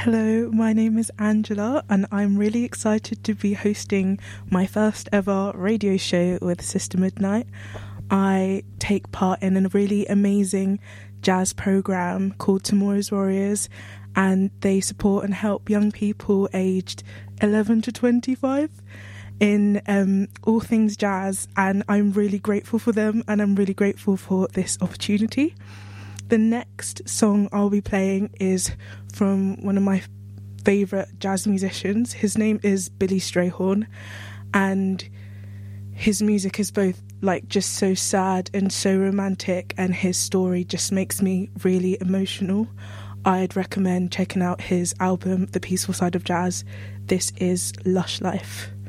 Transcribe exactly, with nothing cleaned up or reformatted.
Hello, my name is Angela and I'm really excited to be hosting my first ever radio show with Sister Midnight. I take part in a really amazing jazz program called Tomorrow's Warriors, and they support and help young people aged eleven to twenty-five in um, all things jazz, and I'm really grateful for them and I'm really grateful for this opportunity. The next song I'll be playing is from one of my favourite jazz musicians. His name is Billy Strayhorn, and his music is both like just so sad and so romantic, and his story just makes me really emotional. I'd recommend checking out his album The Peaceful Side of Jazz. This is Lush Life.